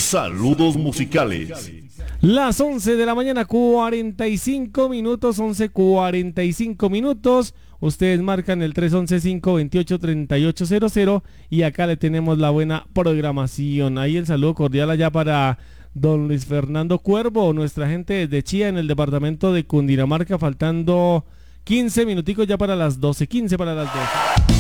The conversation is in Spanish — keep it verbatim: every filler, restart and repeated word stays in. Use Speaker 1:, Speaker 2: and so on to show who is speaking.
Speaker 1: Saludos musicales.
Speaker 2: Las once de la mañana, cuarenta y cinco minutos, once cuarenta y cinco minutos. Ustedes marcan el tres once, cinco veintiocho, treinta y ocho cero cero y acá le tenemos la buena programación. Ahí el saludo cordial allá para don Luis Fernando Cuervo, nuestra gente desde Chía en el departamento de Cundinamarca, faltando quince minuticos ya para las doce, quince para las doce.